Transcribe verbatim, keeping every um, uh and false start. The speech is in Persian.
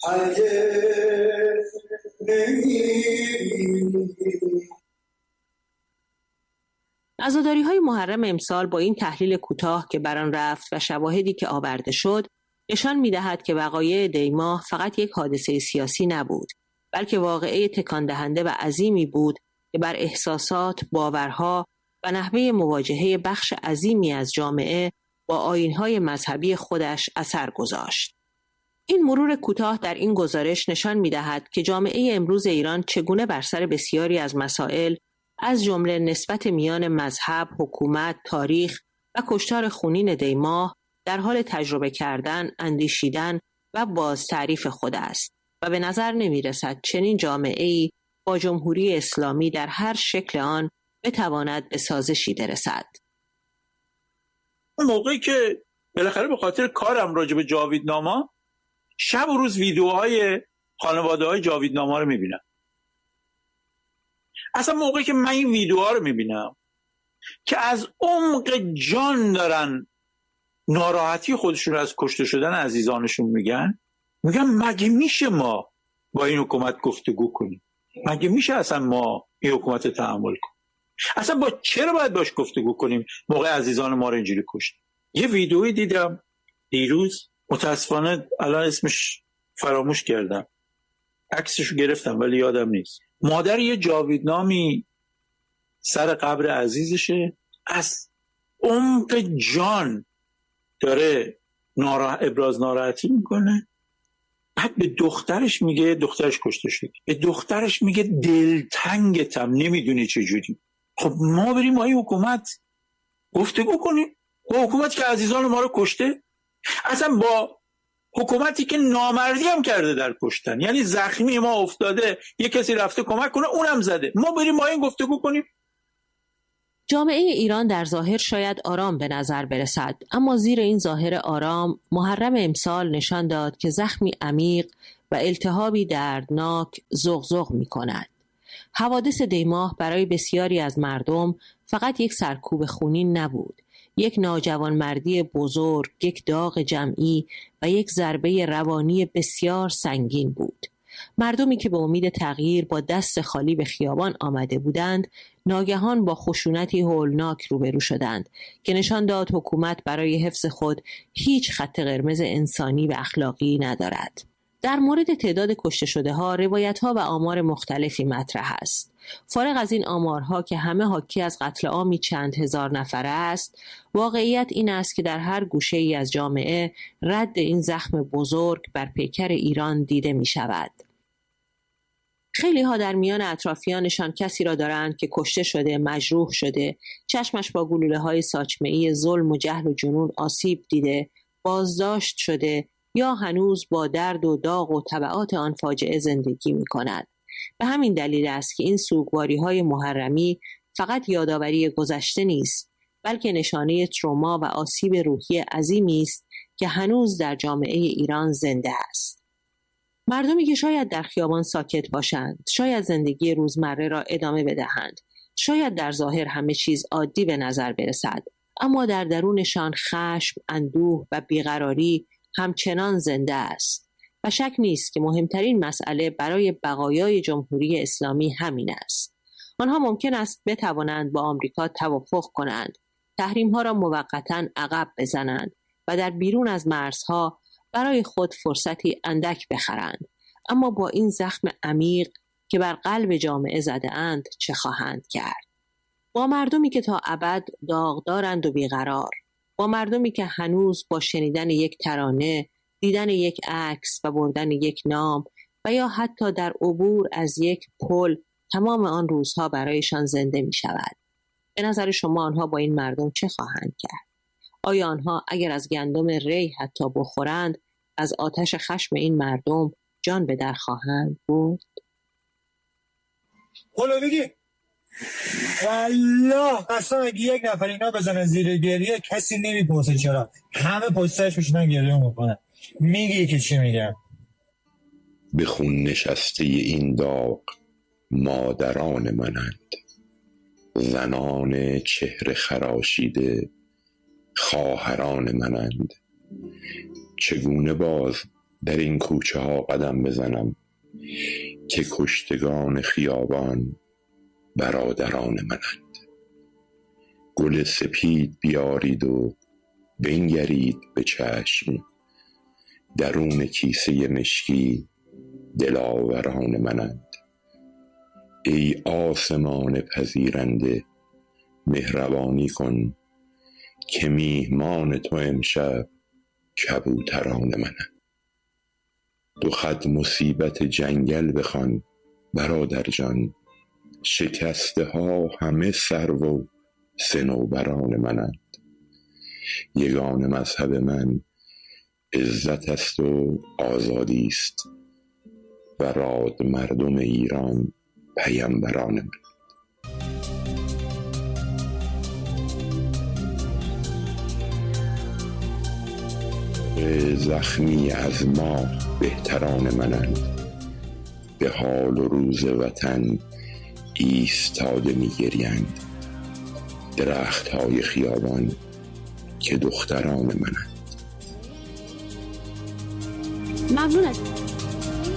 عزاداری‌های محرم امسال با این تحلیل کوتاه که بر آن رفت و شواهدی که آورده شد نشان می‌دهد که وقایع دی‌ماه فقط یک حادثه سیاسی نبود، بلکه واقعه تکان دهنده و عظیمی بود که بر احساسات، باورها و نحوه مواجهه بخش عظیمی از جامعه با آیین‌های مذهبی خودش اثر گذاشت. این مرور کوتاه در این گزارش نشان می‌دهد که جامعه امروز ایران چگونه بر سر بسیاری از مسائل از جمله نسبت میان مذهب، حکومت، تاریخ و کشتار خونین دی‌ماه در حال تجربه کردن، اندیشیدن و باز تعریف خود است و به نظر نمی‌رسد چنین جامعه‌ای با جمهوری اسلامی در هر شکل آن بتواند به سازشی برسد. اون موقعی که بالاخره به خاطر کارم راجع به جاویدنامه شب و روز ویدیوهای خانواده‌های جاویدنامه رو می‌بینم. اصلا موقعی که من این ویدیوها رو می‌بینم که از عمق جان دارن ناراحتی خودشون از کشته شدن عزیزانشون میگن، میگن مگه میشه ما با این حکومت گفتگو کنیم؟ مگه میشه اصلا ما این حکومت رو تحمل کنیم؟ اصلا با چرا باید باش گفتگو کنیم موقع عزیزان ما رو اینجوری کشت؟ یه ویدیویی دیدم دیروز، متاسفانه الان اسمش فراموش کردم، عکسشو گرفتم ولی یادم نیست. مادر یه جاویدنامی سر قبر عزیزشه، از عمق جان داره نارا... ابراز ناراحتی میکنه، بعد به دخترش میگه، دخترش کشته شد، به دخترش میگه دلتنگتم نمیدونی چجوری. خب ما بریم با این حکومت گفتگو کنیم، با حکومتی که عزیزان ما رو کشته، اصلا با حکومتی که نامردی هم کرده در کشتن، یعنی زخمی ما افتاده یه کسی رفته کمک کنه اونم زده، ما بریم با این گفتگو کنیم. جامعه ایران در ظاهر شاید آرام به نظر برسد، اما زیر این ظاهر آرام محرم امسال نشان داد که زخمی عمیق و التهابی دردناک زغزغ می کند. حوادث دی‌ماه برای بسیاری از مردم فقط یک سرکوب خونین نبود، یک ناجوانمردی بزرگ، یک داغ جمعی و یک ضربه روانی بسیار سنگین بود. مردمی که به امید تغییر با دست خالی به خیابان آمده بودند، ناگهان با خشونتی هولناک روبرو شدند که نشان داد حکومت برای حفظ خود هیچ خط قرمز انسانی و اخلاقی ندارد. در مورد تعداد کشته شده ها روایت ها و آمار مختلفی مطرح است. فارغ از این آمارها که همه حاکی از قتل عامی چند هزار نفره است، واقعیت این است که در هر گوشه ای از جامعه رد این زخم بزرگ بر پیکر ایران دیده می شود. خیلی ها در میان اطرافیانشان کسی را دارند که کشته شده، مجروح شده، چشمش با گلوله های ساچمه‌ای ظلم و جهل و جنون آسیب دیده، بازداشت شده یا هنوز با درد و داغ و تبعات آن فاجعه زندگی می کند. به همین دلیل است که این سوگواری های محرمی فقط یادآوری گذشته نیست، بلکه نشانه تروما و آسیب روحی عظیمی است که هنوز در جامعه ایران زنده است. مردمی که شاید در خیابان ساکت باشند، شاید زندگی روزمره را ادامه بدهند، شاید در ظاهر همه چیز عادی به نظر برسد، اما در درونشان خشم، اندوه و بیقراری همچنان زنده است و شک نیست که مهمترین مسئله برای بقایای جمهوری اسلامی همین است. آنها ممکن است بتوانند با آمریکا توافق کنند، تحریم‌ها را موقتاً عقب بزنند و در بیرون از مرزها برای خود فرصتی اندک بخرند، اما با این زخم عمیق که بر قلب جامعه زده اند چه خواهند کرد؟ با مردمی که تا ابد داغدارند و بیقرار، با مردمی که هنوز با شنیدن یک ترانه، دیدن یک عکس و بردن یک نام و یا حتی در عبور از یک پل تمام آن روزها برایشان زنده می شود. به نظر شما آنها با این مردم چه خواهند کرد؟ آیا آنها اگر از گندم ری حتی بخورند از آتش خشم این مردم جان به در خواهند برد؟ قولو بگی والله اصلا اگه یک نفر اینا بزنه زیر گریه کسی نمیپرسه چرا، همه پشتش میشنن گریه میکنن. میگی که چی میگم؟ به خون نشسته این داغ مادران منند، زنان چهره خراشیده خواهران منند. چگونه باز در این کوچه ها قدم بزنم که کشتگان خیابان برادران منند. گل سپید بیارید و بنگرید به چشم، درون کیسه مشکی دلاوران منند. ای آسمان پذیرنده مهربانی کن که میهمان تو امشب کبوتران منند. دو خط مصیبت جنگل بخوان برادر جان، شکسته ها همه سرو و صنوبران منند. یگان مذهب من عزت است و آزادی است و راد مردم ایران پیامبران من. زخمی از ما بهتران منند، به حال و روز وطن ایستاده می‌گریند. درخت‌های خیابان که دختران منند. ممنون از